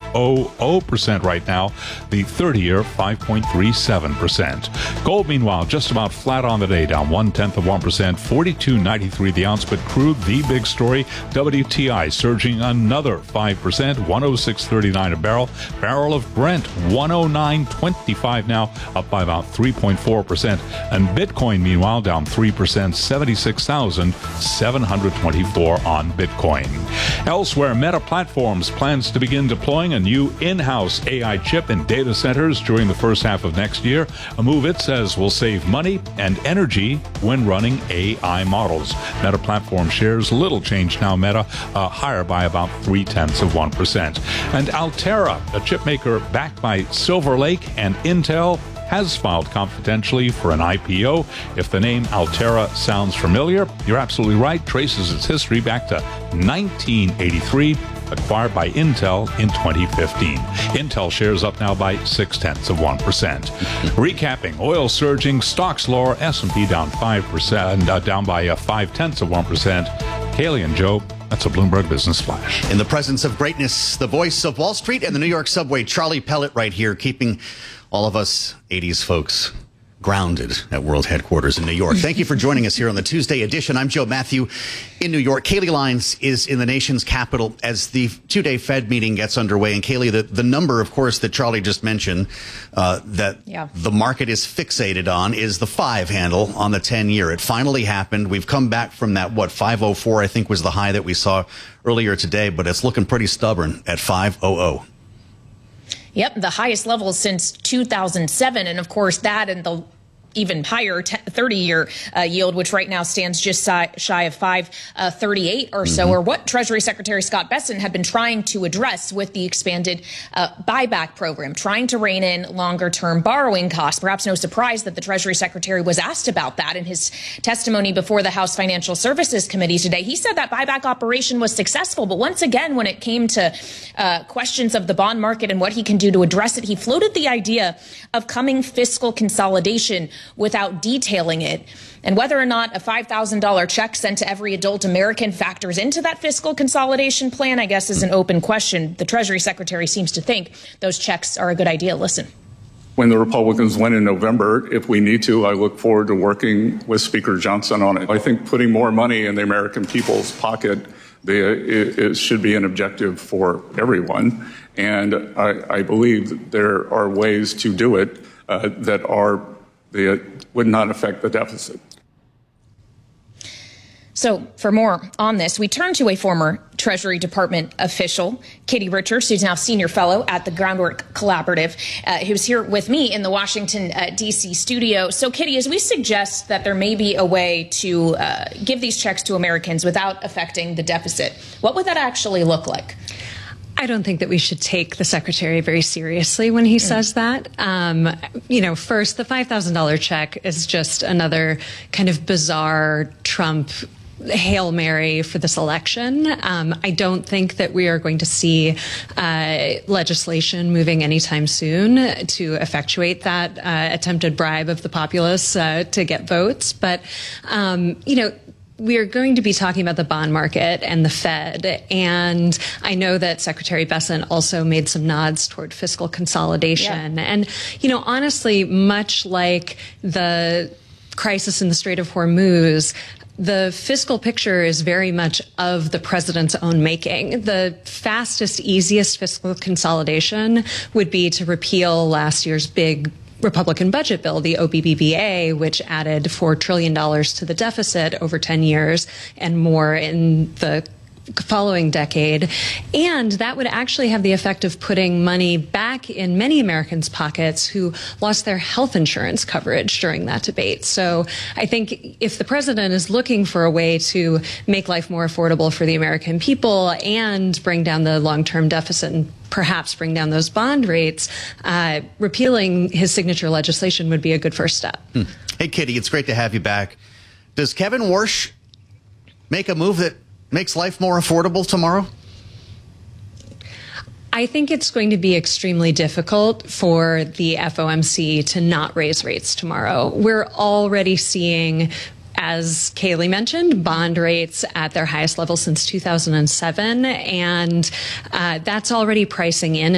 5.00% right now. The 30-year, 5.37%. Gold, meanwhile, just about flat on the day, down 0.1%, 42.93 the ounce. But crude, the big story, WTI surging another 5%, 106.39 a barrel. Barrel of Brent, 109.25 now, up by about 3.4%. And Bitcoin, meanwhile, down 3%, 76,724 on Bitcoin. Elsewhere, Meta Platforms plans to begin deploying a new in-house AI chip in data centers during the first half of next year, a move it says will save money and energy when running AI models. Meta Platforms shares little change now. Meta higher by about 0.3%. And Altera, a chip maker backed by Silver Lake and Intel, has filed confidentially for an IPO. If the name Altera sounds familiar, you're absolutely right. Traces its history back to 1983, acquired by Intel in 2015. Intel shares up now by 0.6%. Recapping, oil surging, stocks lower, S&P down 5%, down by 0.5%. Kaylee and Joe, that's a Bloomberg Business Flash. In the presence of greatness, the voice of Wall Street and the New York subway, Charlie Pellet right here, keeping all of us 80s folks grounded at World Headquarters in New York. Thank you for joining us here on the Tuesday edition. I'm Joe Matthew in New York. Kaylee Lyons is in the nation's capital as the two-day Fed meeting gets underway. And Kaylee, the number, of course, that Charlie just mentioned, the market is fixated on is the 5 handle on the 10-year. It finally happened. We've come back from that, 504, I think was the high that we saw earlier today, but it's looking pretty stubborn at 500. Yep, the highest level since 2007. And of course, that and the even higher 30-year yield, which right now stands just shy of 5.38 or so, or what Treasury Secretary Scott Bessent had been trying to address with the expanded buyback program, trying to rein in longer-term borrowing costs. Perhaps no surprise that the Treasury Secretary was asked about that in his testimony before the House Financial Services Committee today. He said that buyback operation was successful, but once again, when it came to questions of the bond market and what he can do to address it, he floated the idea of coming fiscal consolidation without detailing it. And whether or not a $5,000 check sent to every adult American factors into that fiscal consolidation plan, I guess, is an open question. The Treasury Secretary seems to think those checks are a good idea. Listen. When the Republicans win in November, if we need to, I look forward to working with Speaker Johnson on it. I think putting more money in the American people's pocket it should be an objective for everyone. And I believe there are ways to do it that would not affect the deficit. So for more on this, we turn to a former Treasury Department official, Katie Richards, who's now senior fellow at the Groundwork Collaborative, who's here with me in the Washington, D.C. studio. So, Katie, as we suggest that there may be a way to give these checks to Americans without affecting the deficit, what would that actually look like? I don't think that we should take the secretary very seriously when he says that. First, the $5,000 check is just another kind of bizarre Trump Hail Mary for this election. I don't think that we are going to see legislation moving anytime soon to effectuate that attempted bribe of the populace to get votes. But, we are going to be talking about the bond market and the Fed. And I know that Secretary Bessent also made some nods toward fiscal consolidation. Yeah. And, honestly, much like the crisis in the Strait of Hormuz, the fiscal picture is very much of the president's own making. The fastest, easiest fiscal consolidation would be to repeal last year's big Republican budget bill, the OBBBA, which added $4 trillion to the deficit over 10 years and more in the following decade. And that would actually have the effect of putting money back in many Americans' pockets who lost their health insurance coverage during that debate. So I think if the president is looking for a way to make life more affordable for the American people and bring down the long-term deficit and perhaps bring down those bond rates, repealing his signature legislation would be a good first step. Hey, Kitty, it's great to have you back. Does Kevin Warsh make a move that makes life more affordable tomorrow? I think it's going to be extremely difficult for the FOMC to not raise rates tomorrow. We're already seeing, as Kaylee mentioned, bond rates at their highest level since 2007, and that's already pricing in